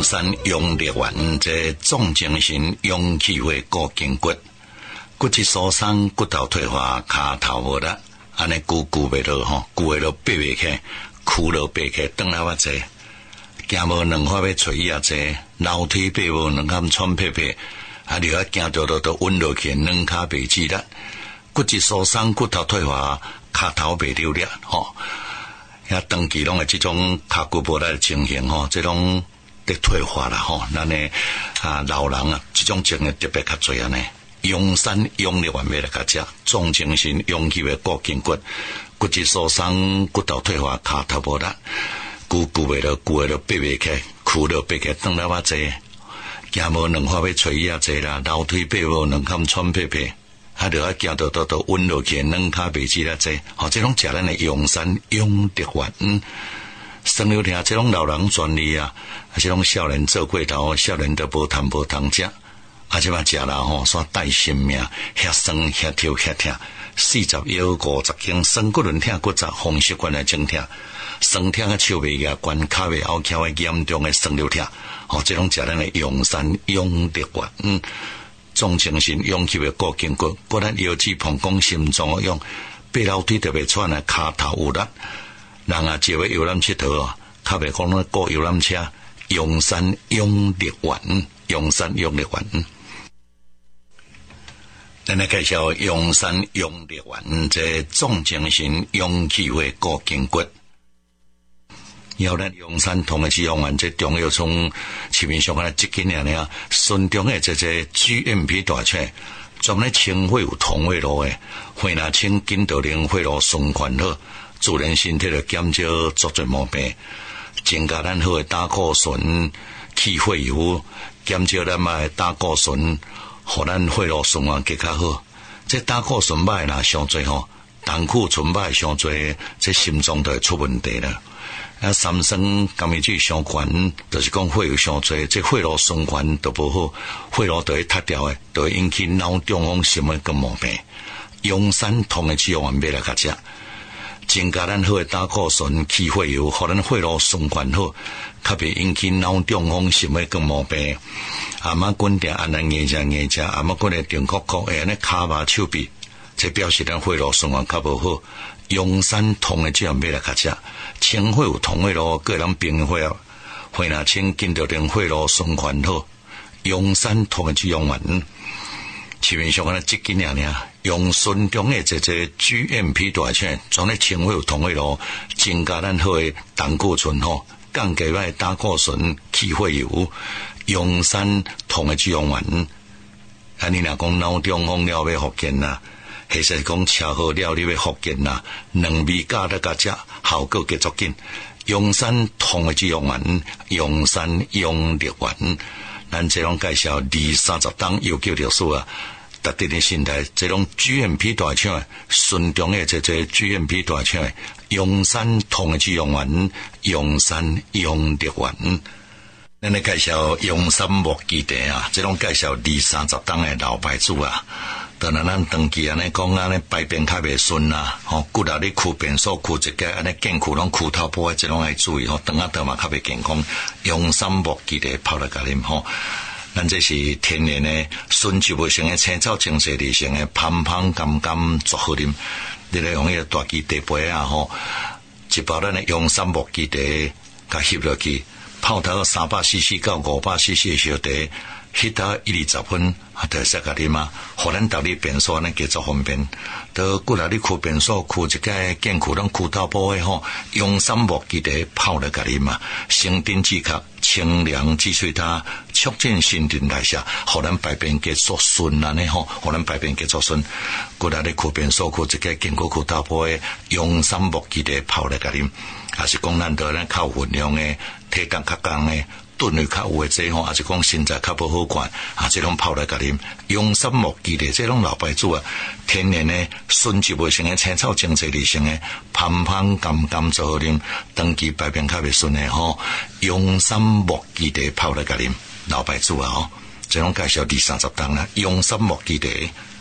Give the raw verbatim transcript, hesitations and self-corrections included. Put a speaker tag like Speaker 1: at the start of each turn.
Speaker 1: 山用力丸，这重精神勇气为固筋骨，骨质疏松，骨头退化，骹头无力，安尼久久袂落吼，久会落爬袂起，屈落爬起，转来我坐，行无两块要垂椅啊坐，楼梯爬无两坎喘撇撇，啊你啊行着着着稳落去，两骹袂记力，骨质疏松，骨头退化，骹头袂溜力吼。遐长期拢诶，即种骹骨无力诶情形吼，即种得退化啦吼。咱诶啊老人啊，即种情形特别较侪安尼。用山用力完美来甲食，重精神勇气诶固筋骨，骨质疏松，骨头退化，骹头无力，久久袂落，久会落爬袂起，屈落爬起，转来我坐，行无两块要垂椅啊坐啦，楼梯爬无两坎喘撇撇。啊，着啊，行到到到稳落去，两骹袂记啦坐，吼，即种食咱诶用山用力丸，酸溜听，即种老人专利啊，啊，即种少年做过头，少年都无通无通食，啊，即摆食啦吼，煞带性命，遐酸遐跳遐疼，四十腰五十斤，酸骨轮疼骨折，风湿管诶整疼，酸疼诶手袂牙关，骹袂拗翘诶严重诶酸溜疼，吼，即种食咱诶用山用力丸。嗯重精神勇气的固筋骨，骨力腰子膀胱心脏的用，爬楼梯特别喘的骹头有力，人啊坐喺游览佚佗啊，较袂讲那过游览车，用山用力丸，用山用力丸。咱来介绍用山用力丸，这重精神勇气的固筋骨。以后咱用山同的使用完，这中药从市面上看即几年呢，顺中的这这 G M P 大车，专门清血有通血路的，血若清，筋道灵，血路循环好，自然身体就减少足侪毛病，增加咱好的胆固醇、去血油，减少咱嘛的胆固醇，互咱血路循环更较好。这胆固醇歹啦上侪吼，胆固醇歹上侪，这心脏就会出问题了。啊，三酸甘味水上悬，就是讲血有上侪，这血路循环都不好，血路都会塌掉诶，都会引起脑中风什么个毛病。用山通诶，只用完买来甲食，增加咱好诶胆固醇、去血油，互咱血路循环好，较袂引起脑中风什么个毛病。阿妈滚定安尼硬食硬食，阿妈滚诶定壳壳诶，安尼骹麻手臂，这表示咱血路循环较无好。用山通诶，只用买来甲食。清血有通血路，个人平血，血若清，筋道灵，血路循环好。用山通诶只用完，市面上安尼即几年呢，用顺中诶这这 G M P 大车，装咧清血有通血路，增加咱好诶胆固醇吼，降低咱诶胆固醇、去血油。用山通诶只用完，啊你若讲脑中风了要复健啦。其实讲车祸了你要复健啦，两味加得甲食，效果极足紧。用山通诶只用丸，用山用力丸，咱这种介绍二三十档有救历史啊，特定的心态，这种 G M P 大厂诶，顺中诶这这 G M P 大厂诶，用山通诶只用丸，用山用力丸。咱来介绍用山木基地啊，这种介绍二三十档诶老牌子啊。当然，咱长期安尼讲安尼排便较袂顺啦，吼，骨力你屈便所屈一个安尼健裤拢屈头部诶，即种爱注意吼，肠仔肠嘛较袂健康。用山木基地泡来甲啉吼，咱这是天然诶，纯植物性诶青草精细理性诶，香香甘甘足好啉。你来用迄个大基地杯啊吼，一包咱诶用山木基地甲翕落去，泡头三百 C C 到五百 C C 诶小茶。迄搭一二十分，啊，就使甲啉啊，互咱逐日便所呢加足方便。都骨力你屈便所屈一个健裤拢屈头部诶吼，用山木基地泡来甲啉啊，生津止渴，清凉止水汤，促进新陈代谢，互咱排便加足顺安尼吼，互咱排便加足顺。骨力你屈便所屈一个健裤屈头部诶，用山木基地泡来甲啉，还是讲咱得咱较分量诶，体重较重诶。吨位较有诶，这吼，还是讲身材较无好管啊，这种泡来甲啉，用山木基地，这种老牌子啊，天然诶，纯植物性诶，青草精细理性诶，香香甘甘做好啉，长期排便较袂顺诶吼，用山木基地泡来甲啉，老牌子啊吼，这种介绍二三十档啦，用山木基地。